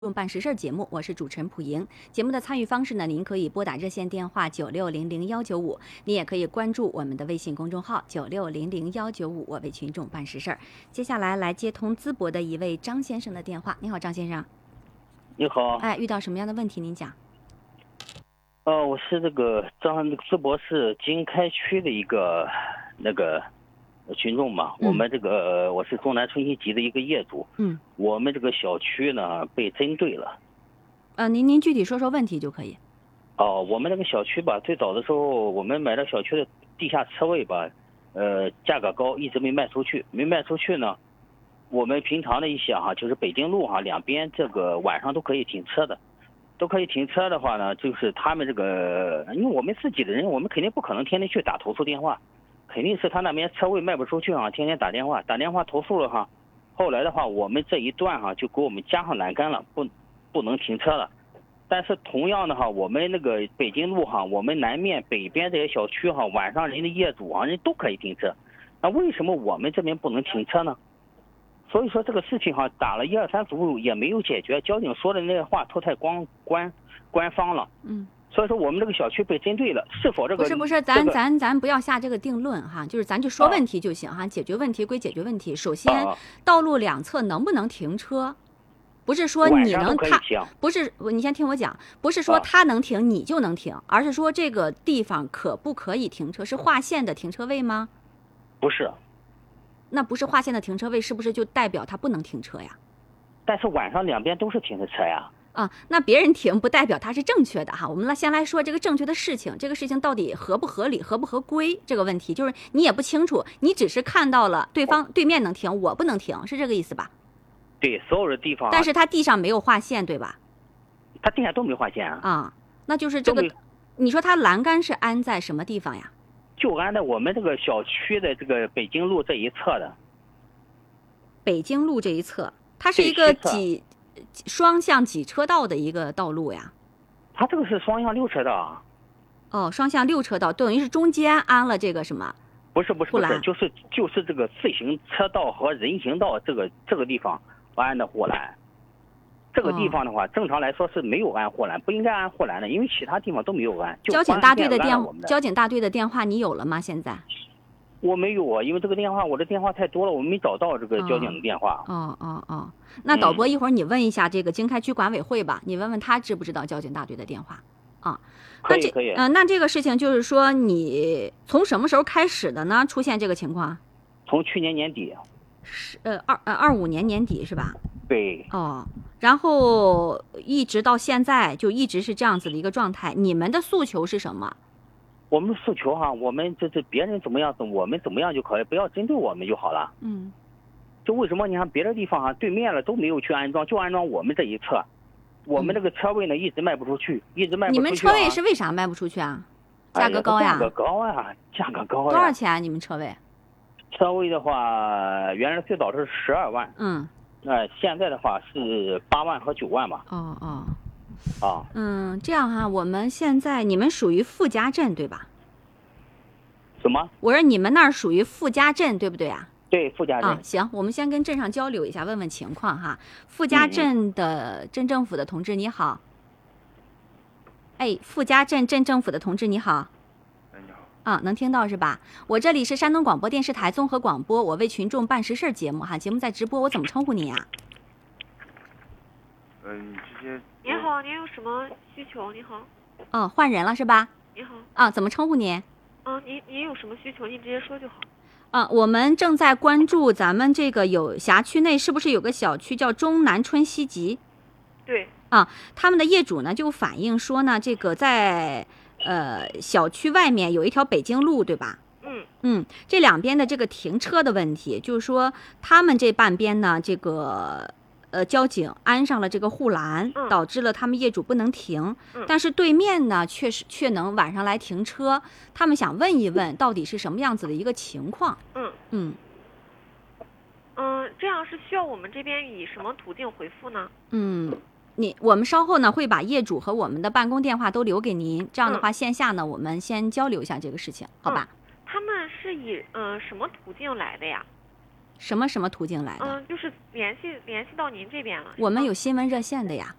用办实事节目，我是主持人普莹。节目的参与方式呢，您可以拨打热线电话9600-195，您也可以关注我们的微信公众号9600-195，我为群众办实事。接下来来接通淄博的一位张先生的电话。你好，张先生。 你好。 哎，遇到什么样的问题您讲？ 我是淄博市经开区的一个群众嘛，我们我是中南春熙集的一个业主，我们这个小区呢被针对了。 您具体说说问题就可以。 我们那个小区吧，最早的时候我们买了小区的地下车位吧，价格高，一直没卖出去，呢。我们平常的一些就是北京路两边这个晚上都可以停车的。话呢，就是他们因为我们自己的人，我们肯定不可能天天去打投诉电话，肯定是他那边车位卖不出去天天打电话投诉了后来的话，我们这一段就给我们加上栏杆了，不能停车了。但是同样的我们那个北京路我们南面北边这些小区晚上人的业主人都可以停车，那为什么我们这边不能停车呢？所以说这个事情打了1、2、3组也没有解决，交警说的那些话都太官方了。所以说我们这个小区被针对了，是否不是，咱不要下这个定论就是咱就说问题就行解决问题归解决问题。首先，道路两侧能不能停车？不是说你能不是你先听我讲，不是说他能停你就能停，而是说这个地方可不可以停车？是划线的停车位吗？ 不是。 那不是划线的停车位，是不是就代表他不能停车呀？ 但是晚上两边都是停的车呀。 那别人停不代表他是正确的我们先来说这个正确的事情，这个事情到底合不合理、合不合规这个问题，就是你也不清楚，你只是看到了对面能停，我不能停，是这个意思吧？ 对，所有的地方。 但是他地上没有划线，对吧？ 他地下都没划线那就是这个，你说他栏杆是安在什么地方呀？ 就安在我们这个小区的这个北京路这一侧的。 北京路这一侧，它是一个双向几车道的一个道路呀？ 它这个是双向6车道。 双向6车道，等于是中间安了这个什么？ 不是，就是这个自行车道和人行道这个地方安的护栏。这个地方的话，正常来说是没有安护栏，不应该安护栏的，因为其他地方都没有安。 交警大队的电话你有了吗？现在？ 我没有因为这个电话我的电话太多了，我没找到这个交警的电话。 那导播一会儿你问一下这个经开区管委会吧，你问问他知不知道交警大队的电话可以。 那这个事情就是说你从什么时候开始的呢？出现这个情况？ 从去年年底。 25年年底是吧？ 对。 然后一直到现在就一直是这样子的一个状态。你们的诉求是什么？ 我们的诉求我们这别人怎么样，我们怎么样就可以，不要针对我们就好了。就为什么你看别的地方对面了都没有去安装，就安装我们这一侧，我们这个车位呢一直卖不出去， 你们车位是为啥卖不出去啊？价格高呀？ 价格高呀。 多少钱你们车位？ 车位的话，原来最早是12万。现在的话是8万和9万吧。 这样我们现在你们属于傅家镇对吧？ 什么？ 我说你们那儿属于傅家镇对不对啊？ 对，傅家镇。 行，我们先跟镇上交流一下，问问情况傅家镇的镇政府的同志你好。傅家镇镇政府的同志你好。 你好。 能听到是吧？我这里是山东广播电视台综合广播，我为群众办实事节目节目在直播，我怎么称呼你呀？ 你直接。 您好，您有什么需求？你好。 换人了是吧？ 你好。 怎么称呼您？ 您有什么需求？您直接说就好。 我们正在关注咱们这个有辖区内是不是有个小区叫中南春熙集？ 对。 他们的业主呢就反映说呢，这个在小区外面有一条北京路，对吧？这两边的这个停车的问题，就是说他们这半边呢，这个交警安上了这个护栏，导致了他们业主不能停。但是对面呢，却能晚上来停车。他们想问一问，到底是什么样子的一个情况？ 这样是需要我们这边以什么途径回复呢？ 我们稍后呢会把业主和我们的办公电话都留给您，这样的话线下呢我们先交流一下这个事情，好吧？ 他们是以什么途径来的呀？ 什么途径来的？ 就是联系到您这边了。 我们有新闻热线的呀。